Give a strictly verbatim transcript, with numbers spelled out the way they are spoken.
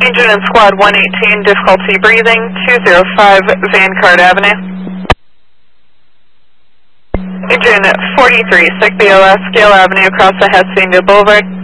Engine and Squad one eighteen, difficulty breathing, two oh five Vancard Avenue. Engine forty-three, sick B O S, Gale Avenue across the Hacienda Boulevard.